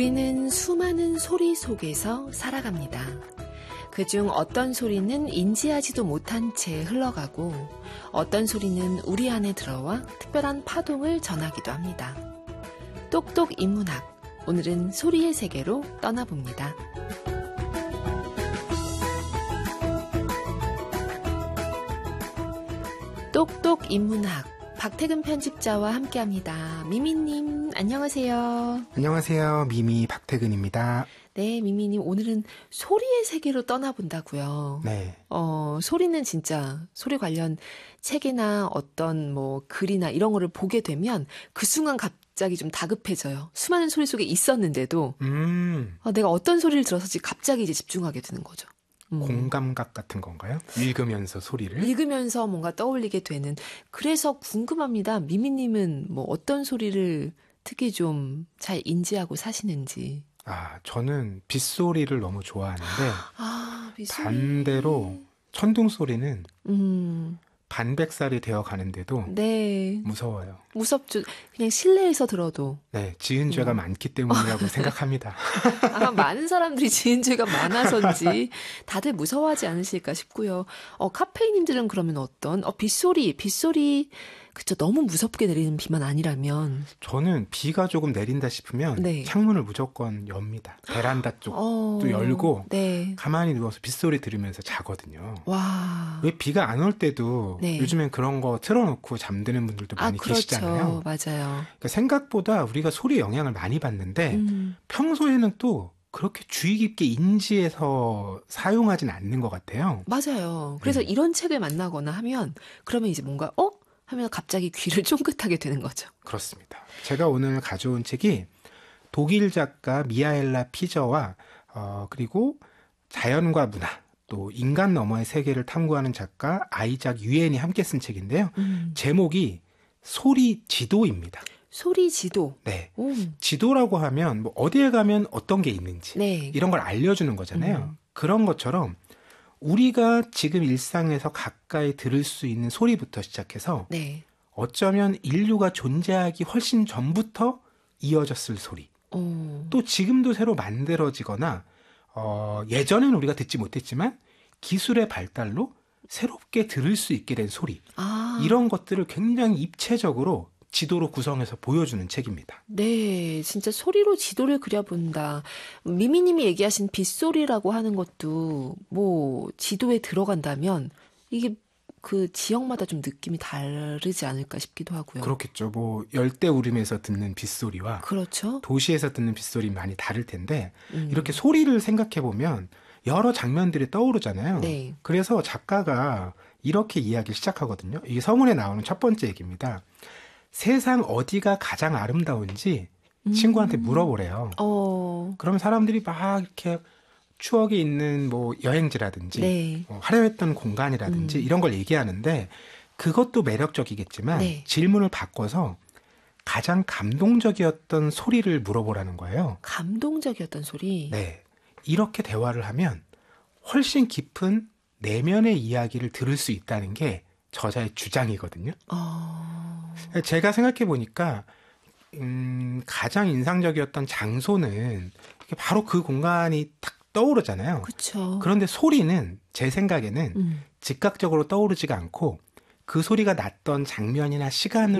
우리는 수많은 소리 속에서 살아갑니다. 그중 어떤 소리는 인지하지도 못한 채 흘러가고 어떤 소리는 우리 안에 들어와 특별한 파동을 전하기도 합니다. 똑똑 인문학, 오늘은 소리의 세계로 떠나봅니다. 똑똑 인문학, 박태근 편집자와 함께합니다. 미미님, 안녕하세요. 안녕하세요. 미미 박태근입니다. 네, 미미님, 오늘은 소리의 세계로 떠나본다고요. 네. 소리는 진짜 소리 관련 책이나 어떤 뭐 글이나 이런 거를 보게 되면 그 순간 갑자기 좀 다급해져요. 수많은 소리 속에 있었는데도 내가 어떤 소리를 들어서지 갑자기 이제 집중하게 되는 거죠. 공감각 같은 건가요? 읽으면서 소리를? 읽으면서 뭔가 떠올리게 되는. 그래서 궁금합니다. 미미님은 뭐 어떤 소리를 특히 좀 잘 인지하고 사시는지. 저는 빗소리를 너무 좋아하는데 빗소리. 반대로 천둥소리는 반백살이 되어 가는데도 네. 무서워요. 무섭죠. 그냥 실내에서 들어도. 네, 지은 죄가 많기 때문이라고 생각합니다. 많은 사람들이 지은 죄가 많아서인지 다들 무서워하지 않으실까 싶고요. 카페이님들은 그러면 어떤? 빗소리. 그쵸, 너무 무섭게 내리는 비만 아니라면. 저는 비가 조금 내린다 싶으면 네. 창문을 무조건 엽니다. 베란다 쪽도 열고 네. 가만히 누워서 빗소리 들으면서 자거든요. 와. 왜 비가 안 올 때도 네. 요즘엔 그런 거 틀어놓고 잠드는 분들도 많이 그렇죠. 계시잖아요. 맞아요. 그러니까 생각보다 우리가 소리에 영향을 많이 받는데 평소에는 또 그렇게 주의 깊게 인지해서 사용하진 않는 것 같아요. 맞아요. 그래서 이런 책을 만나거나 하면 그러면 이제 뭔가 하면 갑자기 귀를 쫑긋하게 되는 거죠. 그렇습니다. 제가 오늘 가져온 책이 독일 작가 미하엘라 피저와 그리고 자연과 문화 또 인간 너머의 세계를 탐구하는 작가 아이작 유엔이 함께 쓴 책인데요. 제목이 소리 지도입니다. 소리 지도. 네. 지도라고 하면 뭐 어디에 가면 어떤 게 있는지 네. 이런 걸 알려주는 거잖아요. 그런 것처럼 우리가 지금 일상에서 가까이 들을 수 있는 소리부터 시작해서 네. 어쩌면 인류가 존재하기 훨씬 전부터 이어졌을 소리. 또 지금도 새로 만들어지거나 예전에는 우리가 듣지 못했지만 기술의 발달로 새롭게 들을 수 있게 된 소리. 이런 것들을 굉장히 입체적으로 지도로 구성해서 보여주는 책입니다. 네, 진짜 소리로 지도를 그려본다. 미미님이 얘기하신 빗소리라고 하는 것도 뭐 지도에 들어간다면 이게 그 지역마다 좀 느낌이 다르지 않을까 싶기도 하고요. 그렇겠죠. 뭐 열대우림에서 듣는 빗소리와 그렇죠. 도시에서 듣는 빗소리 많이 다를 텐데 이렇게 소리를 생각해 보면 여러 장면들이 떠오르잖아요. 네. 그래서 작가가 이렇게 이야기를 시작하거든요. 이게 서문에 나오는 첫 번째 얘기입니다. 세상 어디가 가장 아름다운지 친구한테 물어보래요. 그러면 사람들이 막 이렇게 추억이 있는 뭐 여행지라든지 네. 화려했던 공간이라든지 이런 걸 얘기하는데 그것도 매력적이겠지만 네. 질문을 바꿔서 가장 감동적이었던 소리를 물어보라는 거예요. 감동적이었던 소리? 네. 이렇게 대화를 하면 훨씬 깊은 내면의 이야기를 들을 수 있다는 게 저자의 주장이거든요. 제가 생각해 보니까 가장 인상적이었던 장소는 바로 그 공간이 탁 떠오르잖아요. 그렇죠. 그런데 소리는 제 생각에는 즉각적으로 떠오르지가 않고 그 소리가 났던 장면이나 시간을